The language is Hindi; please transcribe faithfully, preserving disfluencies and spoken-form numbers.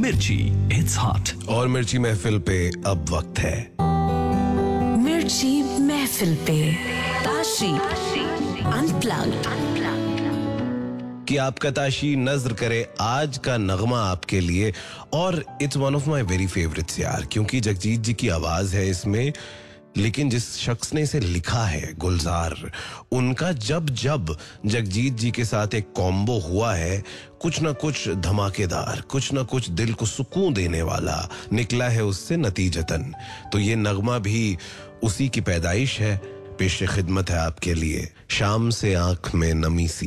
मिर्ची, इट्स हॉट। और मिर्ची महफिल पे अब वक्त है मिर्ची महफिल पे ताशी अनप्लग्ड कि आपका ताशी नजर करे आज का नगमा आपके लिए। और it's one of my very favourites यार, क्योंकि जगजीत जी की आवाज है इसमें, लेकिन जिस शख्स ने इसे लिखा है गुलजार, उनका जब जब जगजीत जी के साथ एक कॉम्बो हुआ है, कुछ ना कुछ धमाकेदार, कुछ ना कुछ दिल को सुकून देने वाला निकला है उससे नतीजतन। तो ये नगमा भी उसी की पैदाइश है। पेश खिदमत है आपके लिए शाम से आंख में नमी सी।